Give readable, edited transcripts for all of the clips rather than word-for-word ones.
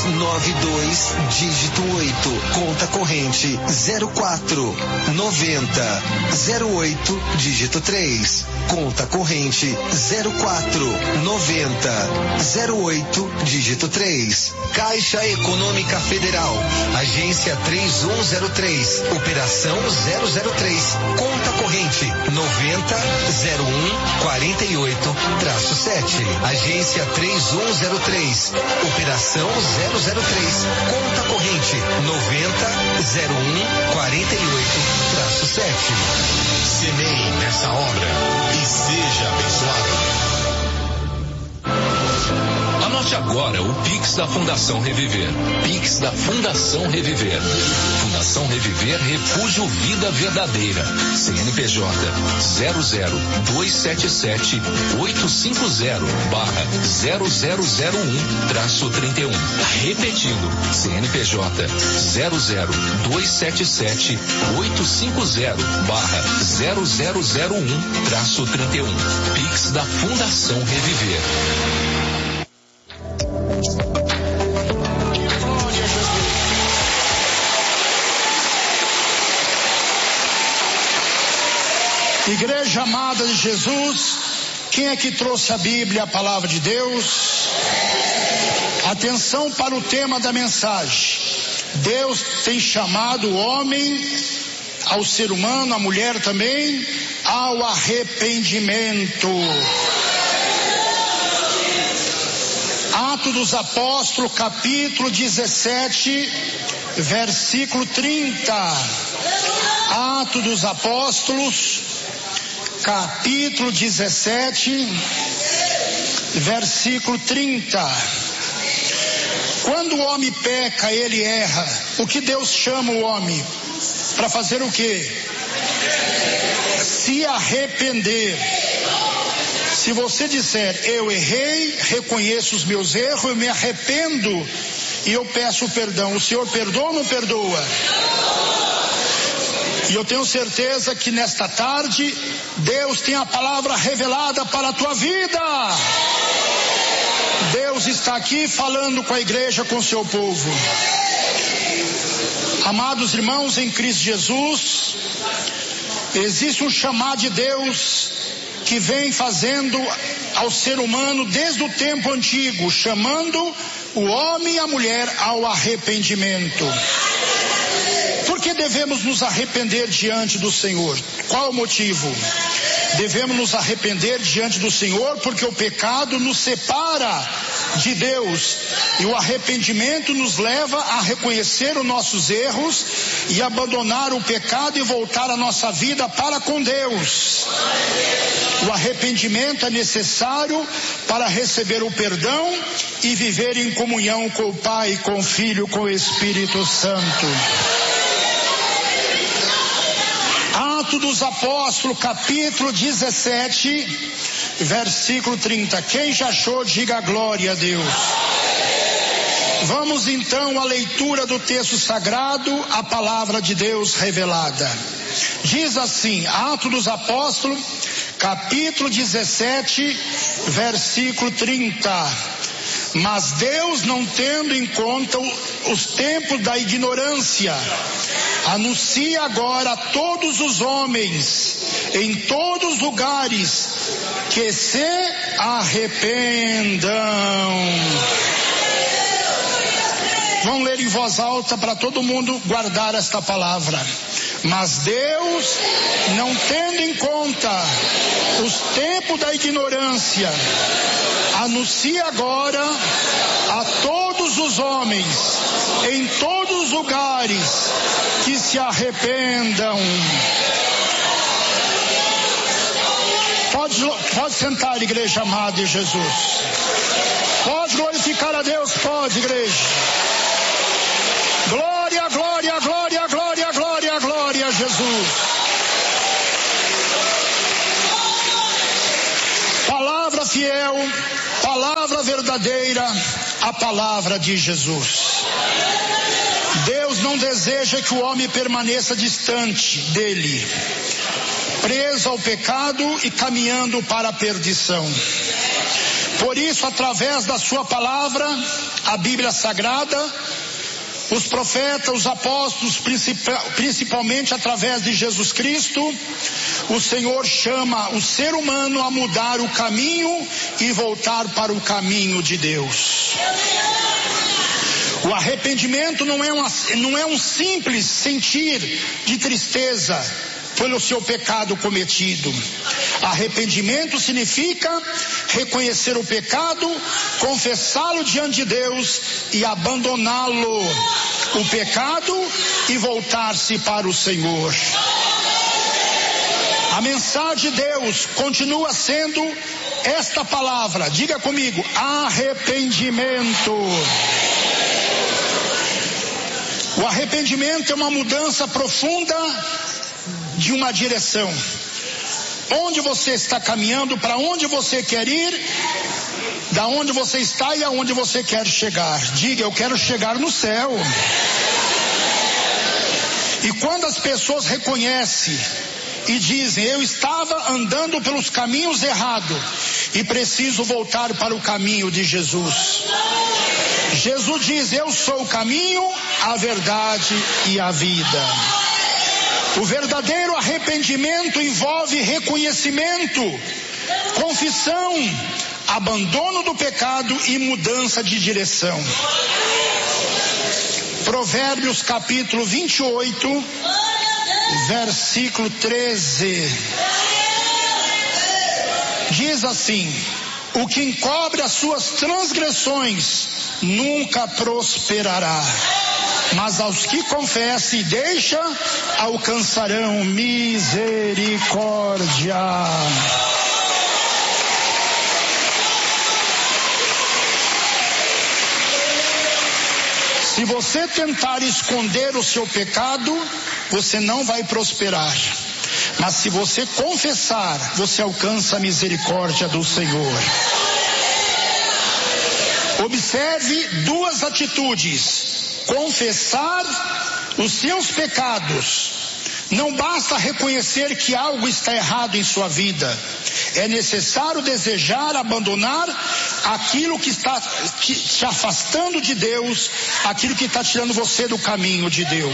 92, dígito 8, conta corrente 0490 08, dígito 3, conta corrente 0490 08, dígito 3. Caixa Econômica Federal, agência 3103, operação 003, conta corrente 9001 48-7, agência 3103, operação 003, conta corrente 9001 48-7. Semeie nessa obra e seja abençoado. Anote agora o Pix da Fundação Reviver. Pix da Fundação Reviver. Fundação Reviver Refúgio Vida Verdadeira. CNPJ 00277-850/0001-31. Repetindo, CNPJ 00277-850/0001-31. Pix da Fundação Reviver. Igreja amada de Jesus, quem é que trouxe a Bíblia, a palavra de Deus? Atenção para o tema da mensagem. Deus tem chamado o homem, ao ser humano, a mulher também, ao arrependimento. Atos dos Apóstolos, capítulo 17, versículo 30. Atos dos Apóstolos, capítulo 17, versículo 30. Quando o homem peca, ele erra. O que Deus chama o homem? Para fazer o quê? Se arrepender. Se você disser, eu errei, reconheço os meus erros, eu me arrependo e eu peço perdão, o Senhor perdoa ou não perdoa? E eu tenho certeza que nesta tarde, Deus tem a palavra revelada para a tua vida. Deus está aqui falando com a igreja, com o seu povo. Amados irmãos em Cristo Jesus, existe um chamado de Deus que vem fazendo ao ser humano desde o tempo antigo, chamando o homem e a mulher ao arrependimento. Por que devemos nos arrepender diante do Senhor? Qual o motivo? Devemos nos arrepender diante do Senhor porque o pecado nos separa de Deus e o arrependimento nos leva a reconhecer os nossos erros e abandonar o pecado e voltar a nossa vida para com Deus. O arrependimento é necessário para receber o perdão e viver em comunhão com o Pai, com o Filho, com o Espírito Santo. Atos dos Apóstolos, capítulo 17, versículo 30. Quem já achou, diga glória a Deus. Vamos então à leitura do texto sagrado, a palavra de Deus revelada. Diz assim, Atos dos Apóstolos, capítulo 17, versículo 30. Mas Deus, não tendo em conta os tempos da ignorância, anuncia agora a todos os homens, em todos os lugares, que se arrependam. Vamos ler em voz alta para todo mundo guardar esta palavra. Mas Deus, não tendo em conta os tempos da ignorância, anuncia agora a todos os homens, em todos os lugares, que se arrependam. Pode sentar, igreja amada de Jesus. Pode glorificar a Deus, pode, igreja. Glória, glória, glória, glória, glória, glória a Jesus. Palavra fiel, palavra verdadeira, a palavra de Jesus. Deus não deseja que o homem permaneça distante dele, preso ao pecado e caminhando para a perdição. Por isso, através da sua palavra, a Bíblia Sagrada, os profetas, os apóstolos, principalmente através de Jesus Cristo, o Senhor chama o ser humano a mudar o caminho e voltar para o caminho de Deus. O arrependimento não é um simples sentir de tristeza pelo seu pecado cometido. Arrependimento significa reconhecer o pecado, confessá-lo diante de Deus e abandoná-lo, o pecado, e voltar-se para o Senhor. A mensagem de Deus continua sendo esta palavra, diga comigo: arrependimento. O arrependimento é uma mudança profunda de uma direção. Onde você está caminhando, para onde você quer ir, da onde você está e aonde você quer chegar. Diga: eu quero chegar no céu. E quando as pessoas reconhecem e dizem: eu estava andando pelos caminhos errados e preciso voltar para o caminho de Jesus. Jesus diz: eu sou o caminho, a verdade e a vida. O verdadeiro arrependimento envolve reconhecimento, confissão, abandono do pecado e mudança de direção. Provérbios capítulo 28, versículo 13. Diz assim: o que encobre as suas transgressões nunca prosperará, mas aos que confessam e deixam alcançarão misericórdia. Se você tentar esconder o seu pecado, você não vai prosperar. Mas se você confessar, você alcança a misericórdia do Senhor. Observe duas atitudes: confessar os seus pecados. Não basta reconhecer que algo está errado em sua vida. É necessário desejar abandonar aquilo que está te afastando de Deus, aquilo que está tirando você do caminho de Deus.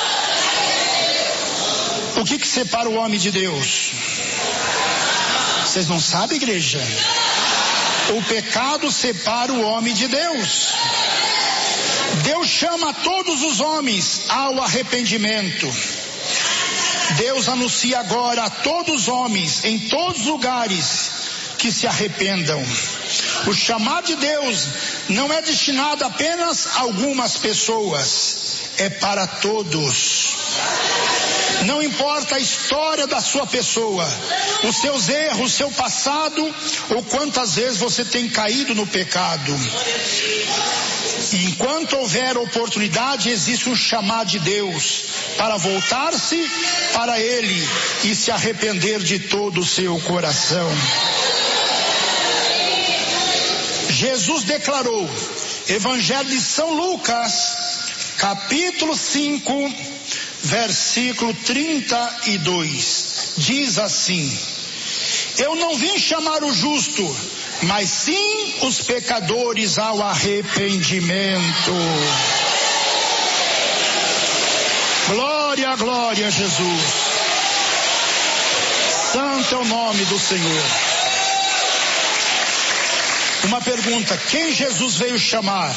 O que separa o homem de Deus? Vocês não sabem, igreja? O pecado separa o homem de Deus. Deus chama todos os homens ao arrependimento. Deus anuncia agora a todos os homens, em todos os lugares, que se arrependam. O chamado de Deus não é destinado apenas a algumas pessoas, é para todos. Não importa a história da sua pessoa, os seus erros, o seu passado, ou quantas vezes você tem caído no pecado. E enquanto houver oportunidade, existe um chamado de Deus para voltar-se para Ele e se arrepender de todo o seu coração. Jesus declarou, Evangelho de São Lucas, capítulo 5, versículo 32, diz assim: eu não vim chamar o justo, mas sim os pecadores ao arrependimento. Glória, glória a Jesus. Santo é o nome do Senhor. Uma pergunta: quem Jesus veio chamar?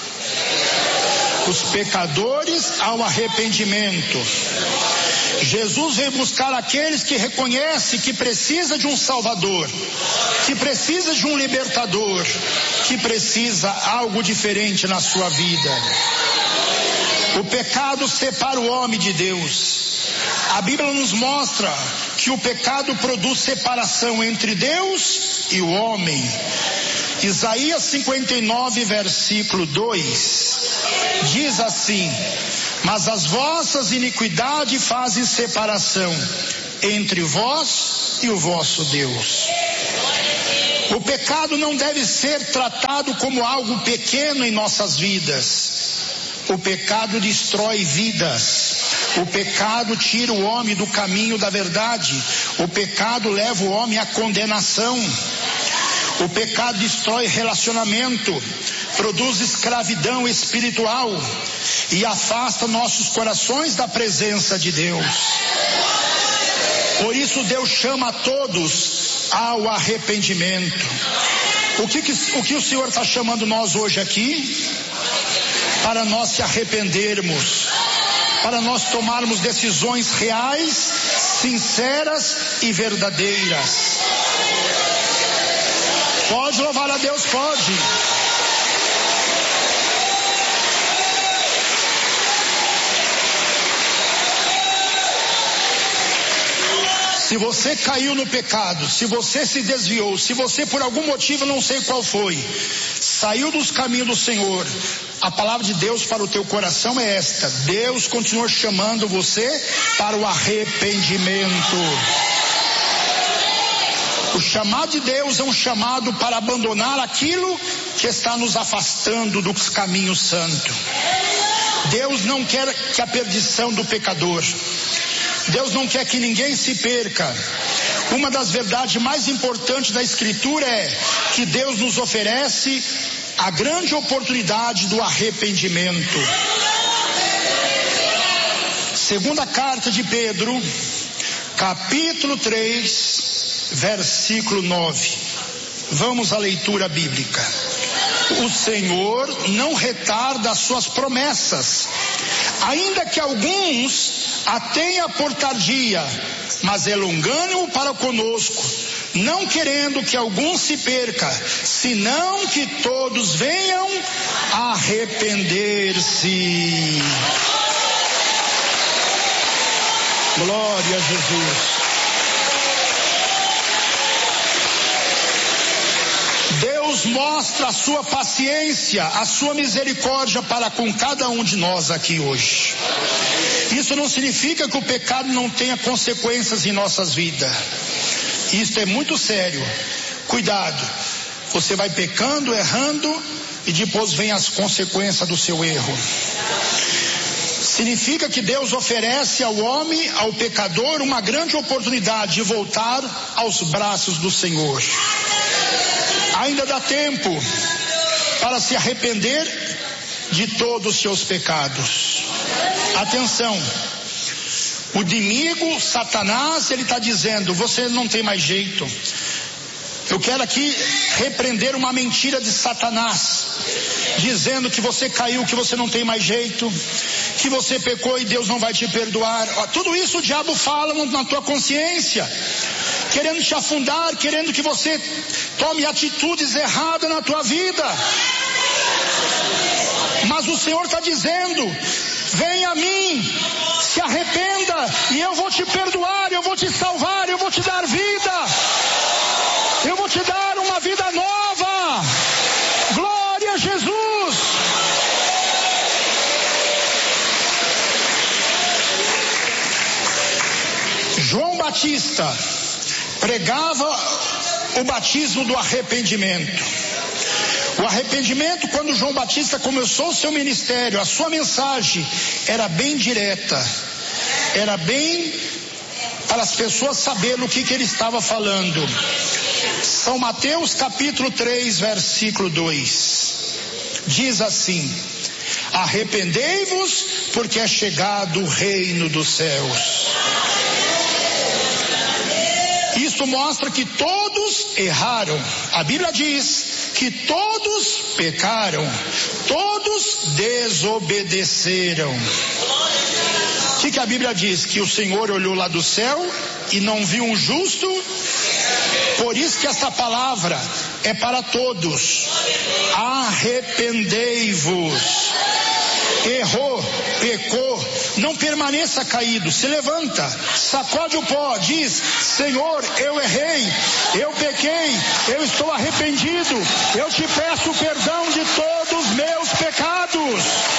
Os pecadores ao arrependimento. Jesus veio buscar aqueles que reconhecem que precisa de um Salvador, que precisa de um libertador, que precisa algo diferente na sua vida. O pecado separa o homem de Deus. A Bíblia nos mostra que o pecado produz separação entre Deus e o homem. Isaías 59, versículo 2, diz assim: mas as vossas iniquidades fazem separação entre vós e o vosso Deus. O pecado não deve ser tratado como algo pequeno em nossas vidas. O pecado destrói vidas. O pecado tira o homem do caminho da verdade. O pecado leva o homem à condenação. O pecado destrói relacionamento. produz escravidão espiritual e afasta nossos corações da presença de Deus. Por isso Deus chama a todos ao arrependimento. O que o Senhor está chamando nós hoje aqui? Para nós se arrependermos, para nós tomarmos decisões reais, sinceras e verdadeiras. Pode louvar a Deus, pode. Se você caiu no pecado, se você se desviou, se você por algum motivo, não sei qual foi, saiu dos caminhos do Senhor, a palavra de Deus para o teu coração é esta: Deus continua chamando você para o arrependimento. O chamado de Deus é um chamado para abandonar aquilo que está nos afastando dos caminhos santos. Deus não quer que a perdição do pecador. Deus não quer que ninguém se perca. Uma das verdades mais importantes da Escritura é que Deus nos oferece a grande oportunidade do arrependimento. Segunda carta de Pedro, capítulo 3, versículo 9. Vamos à leitura bíblica. O Senhor não retarda as suas promessas, ainda que alguns a tenha por tardia, mas é longânimo para conosco, não querendo que algum se perca, senão que todos venham a arrepender-se. Glória a Jesus. Deus mostra a sua paciência, a sua misericórdia para com cada um de nós aqui hoje. Isso não significa que o pecado não tenha consequências em nossas vidas. Isso é muito sério. Cuidado. Você vai pecando, errando, e depois vem as consequências do seu erro. Significa que Deus oferece ao homem, ao pecador, uma grande oportunidade de voltar aos braços do Senhor. Ainda dá tempo para se arrepender de todos os seus pecados. Atenção, o inimigo, Satanás, ele está dizendo: você não tem mais jeito. Eu quero aqui repreender uma mentira de Satanás, dizendo que você caiu, que você não tem mais jeito, que você pecou e Deus não vai te perdoar. Tudo isso o diabo fala na tua consciência, querendo te afundar, querendo que você tome atitudes erradas na tua vida. Mas o Senhor está dizendo: vem a mim, se arrependa, e eu vou te perdoar, eu vou te salvar, eu vou te dar vida, eu vou te dar uma vida nova. Glória a Jesus. João Batista pregava o batismo do arrependimento. O arrependimento, quando João Batista começou o seu ministério, a sua mensagem era bem direta, era bem para as pessoas saberem o que ele estava falando. São Mateus capítulo 3, versículo 2, diz assim: arrependei-vos, porque é chegado o reino dos céus. Isso mostra que todos erraram. A Bíblia diz que todos pecaram, todos desobedeceram. O que a Bíblia diz? Que o Senhor olhou lá do céu e não viu um justo. Por isso que essa palavra é para todos. Arrependei-vos. Errou, pecou, não permaneça caído, se levanta, sacode o pó, diz: Senhor, eu errei, eu pequei, eu estou arrependido, eu te peço perdão de todos os meus pecados.